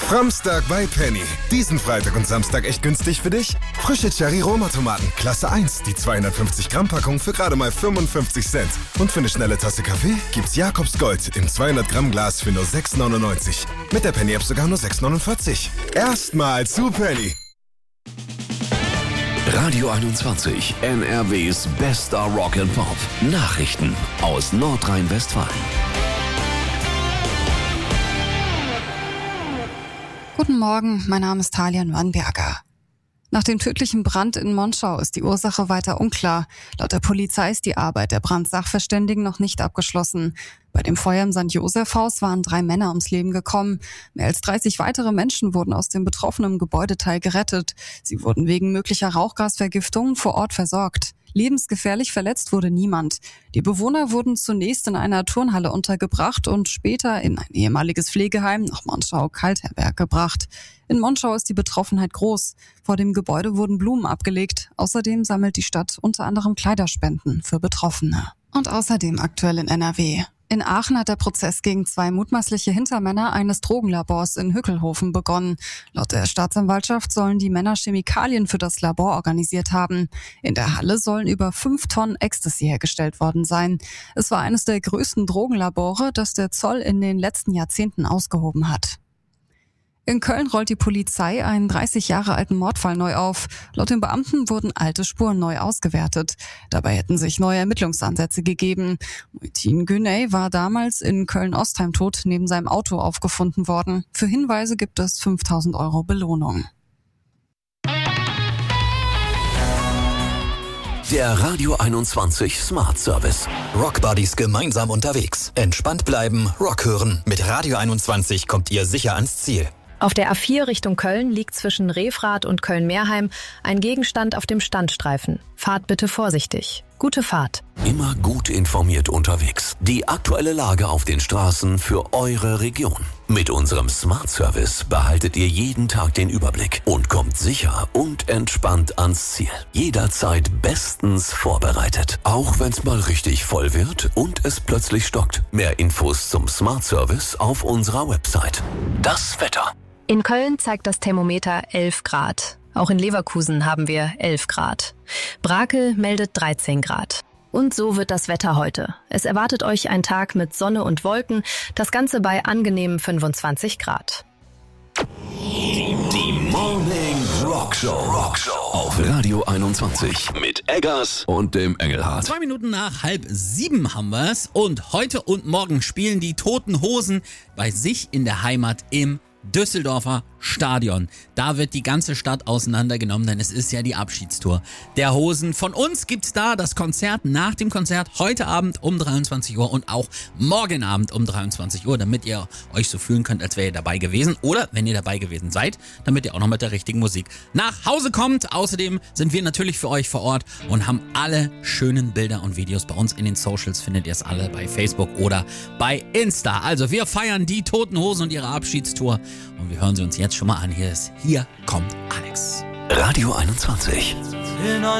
Framstag bei Penny. Diesen Freitag und Samstag echt günstig für dich? Frische Cherry-Roma-Tomaten, Klasse 1, die 250-Gramm-Packung für gerade mal 55 Cent. Und für eine schnelle Tasse Kaffee gibt's Jakobs Gold im 200-Gramm-Glas für nur 6,99. Mit der Penny-App sogar nur 6,49. Erstmal zu Penny. Radio 21, NRWs bester Rock and Pop. Nachrichten aus Nordrhein-Westfalen. Guten Morgen, mein Name ist Talian Wannberger. Nach dem tödlichen Brand in Monschau ist die Ursache weiter unklar. Laut der Polizei ist die Arbeit der Brandsachverständigen noch nicht abgeschlossen. Bei dem Feuer im St. Joseph-Haus waren 3 Männer ums Leben gekommen. Mehr als 30 weitere Menschen wurden aus dem betroffenen Gebäudeteil gerettet. Sie wurden wegen möglicher Rauchgasvergiftungen vor Ort versorgt. Lebensgefährlich verletzt wurde niemand. Die Bewohner wurden zunächst in einer Turnhalle untergebracht und später in ein ehemaliges Pflegeheim nach Monschau-Kaltherberg gebracht. In Monschau ist die Betroffenheit groß. Vor dem Gebäude wurden Blumen abgelegt. Außerdem sammelt die Stadt unter anderem Kleiderspenden für Betroffene. Und außerdem aktuell in NRW. In Aachen hat der Prozess gegen 2 mutmaßliche Hintermänner eines Drogenlabors in Hückelhofen begonnen. Laut der Staatsanwaltschaft sollen die Männer Chemikalien für das Labor organisiert haben. In der Halle sollen über 5 Tonnen Ecstasy hergestellt worden sein. Es war eines der größten Drogenlabore, das der Zoll in den letzten Jahrzehnten ausgehoben hat. In Köln rollt die Polizei einen 30 Jahre alten Mordfall neu auf. Laut den Beamten wurden alte Spuren neu ausgewertet. Dabei hätten sich neue Ermittlungsansätze gegeben. Muhittin Güney war damals in Köln-Ostheim tot neben seinem Auto aufgefunden worden. Für Hinweise gibt es 5.000 € Belohnung. Der Radio 21 Smart Service. Rockbuddies gemeinsam unterwegs. Entspannt bleiben, Rock hören. Mit Radio 21 kommt ihr sicher ans Ziel. Auf der A4 Richtung Köln liegt zwischen Refrath und Köln-Meerheim ein Gegenstand auf dem Standstreifen. Fahrt bitte vorsichtig. Gute Fahrt. Immer gut informiert unterwegs. Die aktuelle Lage auf den Straßen für eure Region. Mit unserem Smart Service behaltet ihr jeden Tag den Überblick und kommt sicher und entspannt ans Ziel. Jederzeit bestens vorbereitet. Auch wenn es mal richtig voll wird und es plötzlich stockt. Mehr Infos zum Smart Service auf unserer Website. Das Wetter. In Köln zeigt das Thermometer 11 Grad. Auch in Leverkusen haben wir 11 Grad. Brakel meldet 13 Grad. Und so wird das Wetter heute. Es erwartet euch ein Tag mit Sonne und Wolken, das Ganze bei angenehmen 25 Grad. Die Morning Rock Show auf Radio 21 mit Eggers und dem Engelhardt. 2 Minuten nach 6:30 haben wir's und heute und morgen spielen die Toten Hosen bei sich in der Heimat im Düsseldorfer Stadion. Da wird die ganze Stadt auseinandergenommen, denn es ist ja die Abschiedstour der Hosen. Von uns gibt's da das Konzert nach dem Konzert heute Abend um 23 Uhr und auch morgen Abend um 23 Uhr, damit ihr euch so fühlen könnt, als wäre ihr dabei gewesen. Oder, wenn ihr dabei gewesen seid, damit ihr auch noch mit der richtigen Musik nach Hause kommt. Außerdem sind wir natürlich für euch vor Ort und haben alle schönen Bilder und Videos bei uns in den Socials. Findet ihr es alle bei Facebook oder bei Insta. Also wir feiern die Toten Hosen und ihre Abschiedstour. Und wir hören sie uns jetzt schon mal an. Hier kommt Alex. Radio 21.